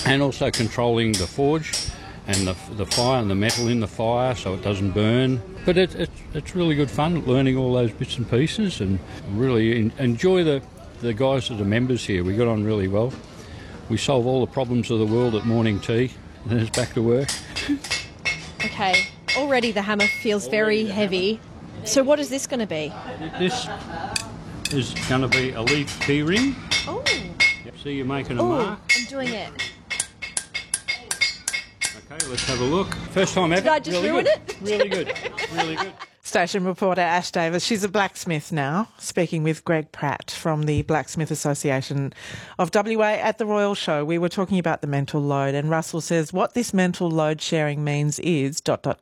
and also controlling the forge and the fire and the metal in the fire so it doesn't burn. But it's really good fun learning all those bits and pieces, and really enjoy the guys that are members here. We got on really well. We solve all the problems of the world at morning tea, and then it's back to work. Okay, already the hammer feels very heavy. So what is this going to be? This is going to be a leaf key ring. Oh. See, you're making a mark. I'm doing it. Okay, let's have a look. First time ever. Did I just ruin it? Really good. Really good. Station reporter Ash Davis. She's a blacksmith now, speaking with Greg Pratt from the Blacksmith Association of WA at the Royal Show. We were talking about the mental load, and Russell says what this mental load sharing means is ...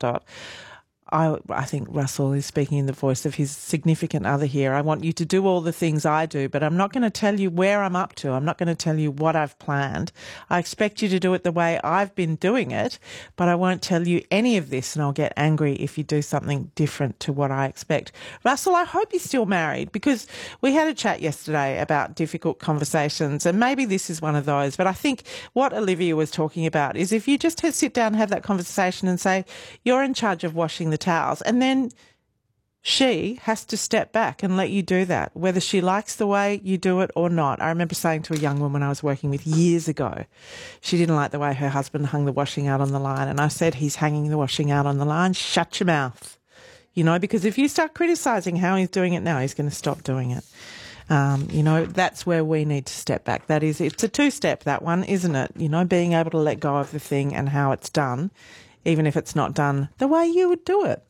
I think Russell is speaking in the voice of his significant other here. I want you to do all the things I do, but I'm not going to tell you where I'm up to. I'm not going to tell you what I've planned. I expect you to do it the way I've been doing it, but I won't tell you any of this, and I'll get angry if you do something different to what I expect. Russell, I hope you're still married, because we had a chat yesterday about difficult conversations, and maybe this is one of those. But I think what Olivia was talking about is if you just sit down and have that conversation and say, you're in charge of washing the towels, and then she has to step back and let you do that, whether she likes the way you do it or not. I remember saying to a young woman I was working with years ago, she didn't like the way her husband hung the washing out on the line, and I said, he's hanging the washing out on the line, shut your mouth. Because if you start criticising how he's doing it now, he's going to stop doing it. That's where we need to step back. It's a two-step, that one, isn't it? Being able to let go of the thing and how it's done, even if it's not done the way you would do it.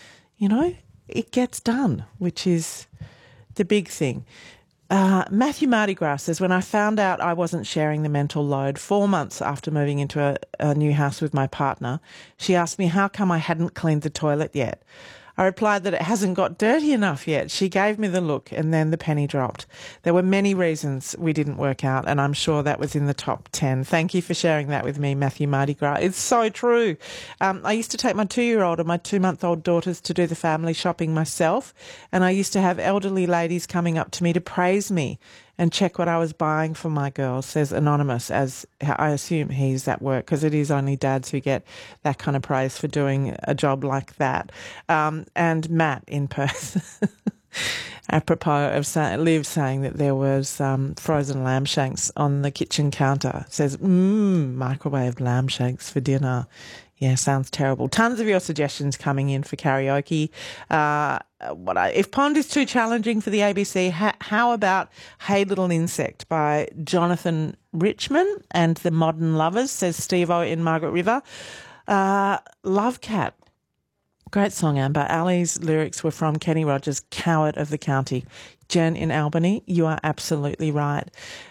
It gets done, which is the big thing. Matthew Mardi Gras says, when I found out I wasn't sharing the mental load 4 months after moving into a new house with my partner, she asked me how come I hadn't cleaned the toilet yet. I replied that it hasn't got dirty enough yet. She gave me the look, and then the penny dropped. There were many reasons we didn't work out, and I'm sure that was in the top 10. Thank you for sharing that with me, Matthew Mardi Gras. It's so true. I used to take my 2-year-old and my 2-month-old daughters to do the family shopping myself, and I used to have elderly ladies coming up to me to praise me and check what I was buying for my girls, says Anonymous, as I assume he's at work, because it is only dads who get that kind of praise for doing a job like that. And Matt in Perth, apropos of Liv saying that there was frozen lamb shanks on the kitchen counter, says, microwave lamb shanks for dinner. Yeah, sounds terrible. Tons of your suggestions coming in for karaoke. If Pond is too challenging for the ABC, how about Hey Little Insect by Jonathan Richman and the Modern Lovers, says Steve-O in Margaret River. Love Cat. Great song, Amber. Ali's lyrics were from Kenny Rogers' Coward of the County. Jen in Albany, you are absolutely right.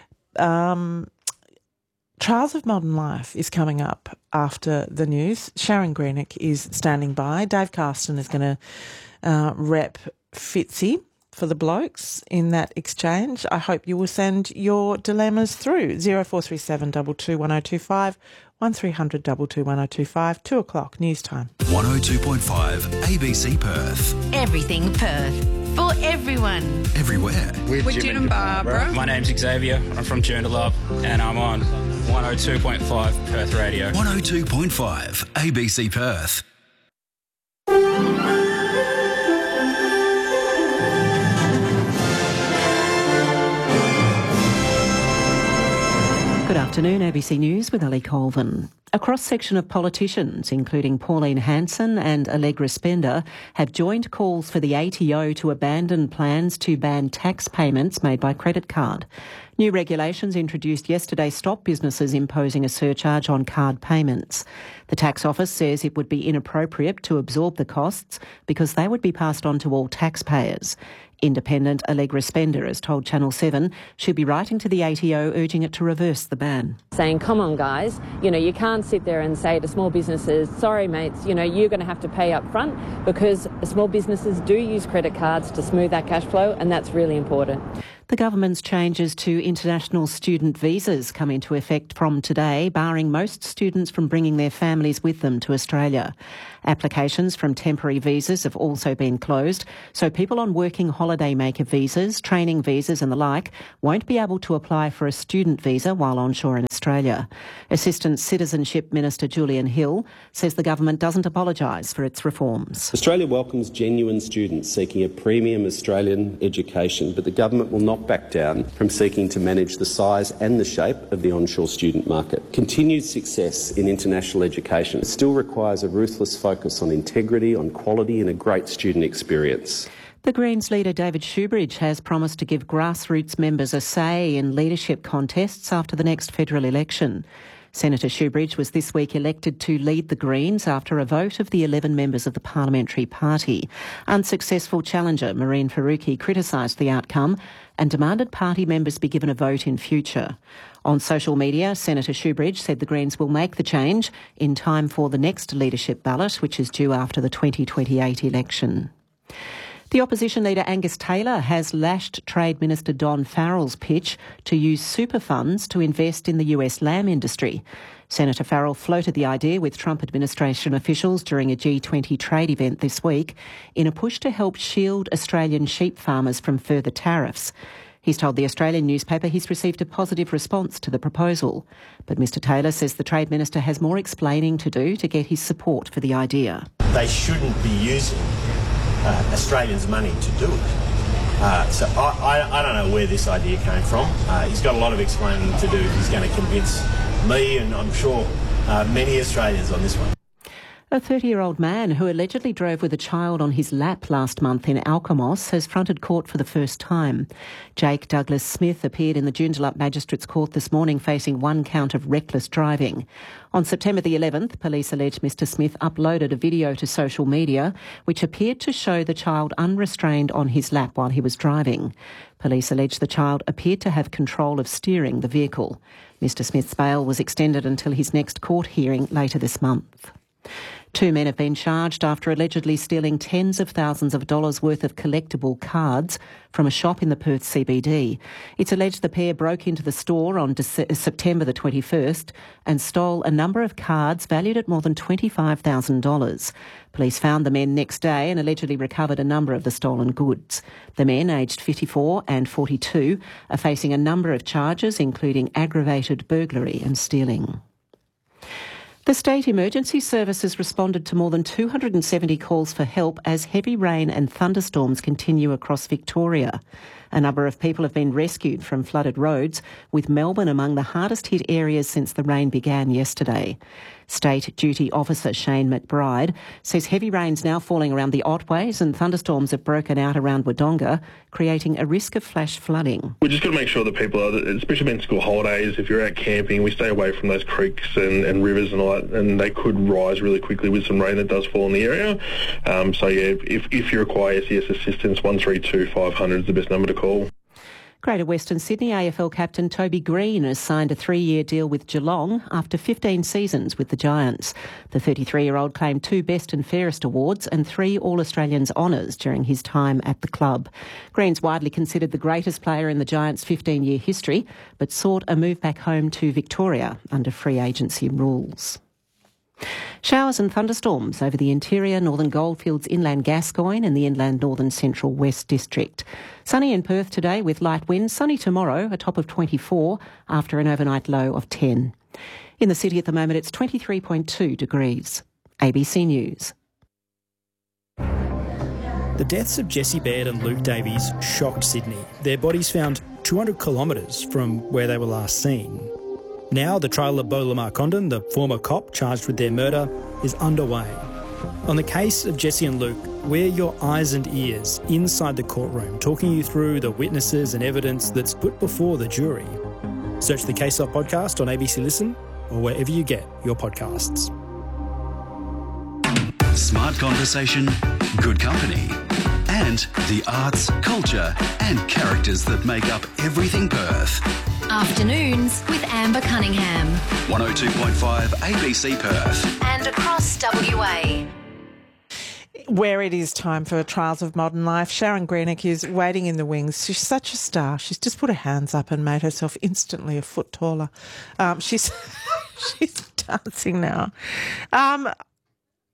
Trials of Modern Life is coming up after the news. Sharon Greenick is standing by. Dave Carston is going to rep Fitzy for the blokes in that exchange. I hope you will send your dilemmas through. 0437 22 1025, 1300 22 1025, 2 o'clock news time. 102.5 ABC Perth. Everything Perth. For everyone. Everywhere. With Jim and Barbara. My name's Xavier. I'm from Joondalup, and I'm on 102.5 Perth Radio. 102.5 ABC Perth. Good afternoon, ABC News with Ali Colvin. A cross-section of politicians, including Pauline Hanson and Allegra Spender, have joined calls for the ATO to abandon plans to ban tax payments made by credit card. New regulations introduced yesterday stop businesses imposing a surcharge on card payments. The tax office says it would be inappropriate to absorb the costs because they would be passed on to all taxpayers. Independent Allegra Spender has told Channel 7 she'll be writing to the ATO urging it to reverse the ban. Saying, come on guys, you can't sit there and say to small businesses, sorry mates, you're going to have to pay up front, because small businesses do use credit cards to smooth that cash flow, and that's really important. The government's changes to international student visas come into effect from today, barring most students from bringing their families with them to Australia. Applications from temporary visas have also been closed, so people on working holiday maker visas, training visas and the like won't be able to apply for a student visa while onshore in Australia. Australia. Assistant Citizenship Minister Julian Hill says the government doesn't apologise for its reforms. Australia welcomes genuine students seeking a premium Australian education, but the government will not back down from seeking to manage the size and the shape of the onshore student market. Continued success in international education still requires a ruthless focus on integrity, on quality and a great student experience. The Greens leader David Shoebridge has promised to give grassroots members a say in leadership contests after the next federal election. Senator Shoebridge was this week elected to lead the Greens after a vote of the 11 members of the parliamentary party. Unsuccessful challenger Mehreen Faruqi criticised the outcome and demanded party members be given a vote in future. On social media, Senator Shoebridge said the Greens will make the change in time for the next leadership ballot, which is due after the 2028 election. The opposition leader Angus Taylor has lashed Trade Minister Don Farrell's pitch to use super funds to invest in the US lamb industry. Senator Farrell floated the idea with Trump administration officials during a G20 trade event this week in a push to help shield Australian sheep farmers from further tariffs. He's told the Australian newspaper he's received a positive response to the proposal. But Mr Taylor says the Trade Minister has more explaining to do to get his support for the idea. They shouldn't be using Australians' money to do it. So I don't know where this idea came from. He's got a lot of explaining to do. He's going to convince me and I'm sure many Australians on this one. A 30-year-old man who allegedly drove with a child on his lap last month in Alkimos has fronted court for the first time. Jake Douglas Smith appeared in the Joondalup Magistrates Court this morning facing one count of reckless driving. On September the 11th, police allege Mr Smith uploaded a video to social media which appeared to show the child unrestrained on his lap while he was driving. Police allege the child appeared to have control of steering the vehicle. Mr Smith's bail was extended until his next court hearing later this month. 2 men have been charged after allegedly stealing tens of thousands of dollars worth of collectible cards from a shop in the Perth CBD. It's alleged the pair broke into the store on September the 21st and stole a number of cards valued at more than $25,000. Police found the men next day and allegedly recovered a number of the stolen goods. The men, aged 54 and 42, are facing a number of charges, including aggravated burglary and stealing. The State Emergency Services responded to more than 270 calls for help as heavy rain and thunderstorms continue across Victoria. A number of people have been rescued from flooded roads, with Melbourne among the hardest hit areas since the rain began yesterday. State Duty Officer Shane McBride says heavy rain's now falling around the Otways and thunderstorms have broken out around Wodonga, creating a risk of flash flooding. We just got to make sure that people, especially in school holidays, if you're out camping, we stay away from those creeks and rivers and all that, and they could rise really quickly with some rain that does fall in the area. If you require SES assistance, 132 500 is the best number to call. Greater Western Sydney AFL captain Toby Green has signed a 3-year deal with Geelong after 15 seasons with the Giants. The 33-year-old claimed 2 Best and Fairest awards and 3 All-Australians honours during his time at the club. Green's widely considered the greatest player in the Giants' 15-year history, but sought a move back home to Victoria under free agency rules. Showers and thunderstorms over the interior Northern Goldfields, inland Gascoyne and the inland Northern Central West District. Sunny in Perth today with light winds. Sunny tomorrow, a top of 24 after an overnight low of 10. In the city at the moment, it's 23.2 degrees. ABC News. The deaths of Jessie Baird and Luke Davies shocked Sydney. Their bodies found 200 kilometres from where they were last seen. Now the trial of Beau Lamar Condon, the former cop charged with their murder, is underway. On the case of Jessie and Luke, we're your eyes and ears inside the courtroom, talking you through the witnesses and evidence that's put before the jury. Search the Case Off podcast on ABC Listen or wherever you get your podcasts. Smart conversation, good company, and the arts, culture and characters that make up everything Perth. Afternoons with Amber Cunningham. 102.5 ABC Perth. And across WA. Where it is time for Trials of Modern Life, Sharon Greenock is waiting in the wings. She's such a star. She's just put her hands up and made herself instantly a foot taller. She's dancing now.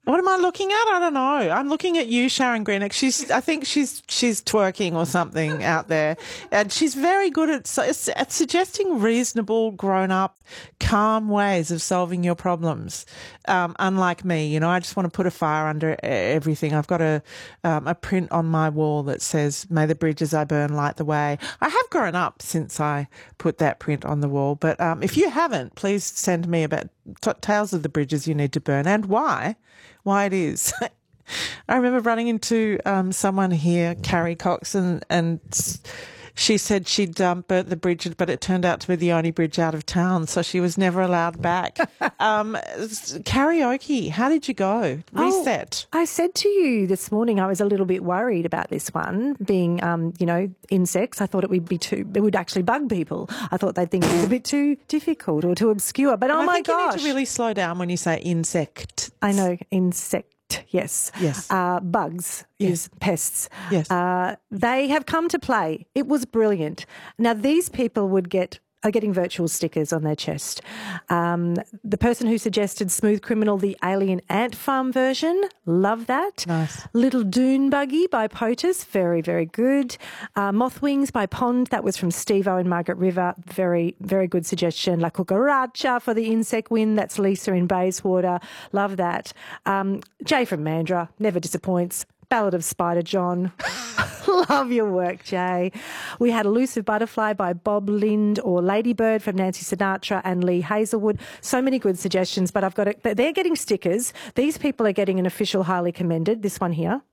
What am I looking at? I don't know. I'm looking at you, Sharon Greenock. I think she's twerking or something out there, and she's very good at suggesting reasonable, grown-up, calm ways of solving your problems. Unlike me, I just want to put a fire under everything. I've got a print on my wall that says, "May the bridges I burn light the way." I have grown up since I put that print on the wall, but if you haven't, please send me about tales of the bridges you need to burn and why it is. I remember running into someone here, Carrie Cox, and she said she'd burnt the bridge, but it turned out to be the only bridge out of town, so she was never allowed back. Karaoke, how did you go? Reset. I said to you this morning I was a little bit worried about this one being, insects. I thought it would actually bug people. I thought they'd think it was a bit too difficult or too obscure. But oh my gosh, you need to really slow down when you say insect. I know, insect. Yes. Bugs is pests. Yes. They have come to play. It was brilliant. Now, these people are getting virtual stickers on their chest. The person who suggested Smooth Criminal, the Alien Ant Farm version, love that. Nice. Little Dune Buggy by POTUS, very, very good. Moth Wings by Pond, that was from Steve-O and Margaret River, very, very good suggestion. La Cucaracha for the insect win, that's Lisa in Bayswater, love that. Jay from Mandurah, never disappoints. Ballad of Spider John. Love your work, Jay. We had Elusive Butterfly by Bob Lind or Ladybird from Nancy Sinatra and Lee Hazelwood. So many good suggestions, but they're getting stickers. These people are getting an official highly commended. This one here.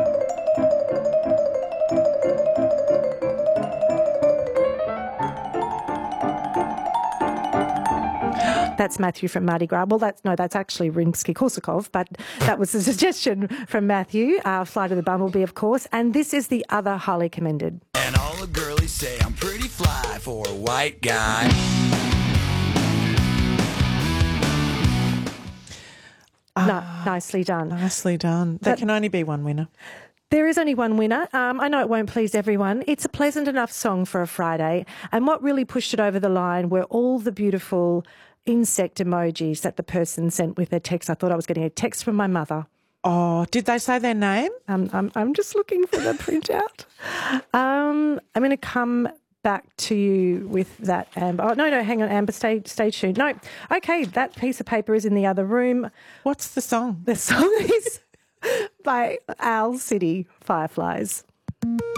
That's Matthew from Mardi Gras. Well, that's actually Rimsky-Korsakov, but that was a suggestion from Matthew. Fly to the Bumblebee, of course. And this is the other highly commended. And all the girlies say I'm pretty fly for a white guy. Nicely done. Nicely done. There can only be one winner. There is only one winner. I know it won't please everyone. It's a pleasant enough song for a Friday. And what really pushed it over the line were all the beautiful insect emojis that the person sent with their text. I thought I was getting a text from my mother. Oh, did they say their name? I'm just looking for the printout. I'm going to come back to you with that, Amber. Oh, no, hang on, Amber, stay tuned. No, okay, that piece of paper is in the other room. What's the song? The song is by Owl City Fireflies.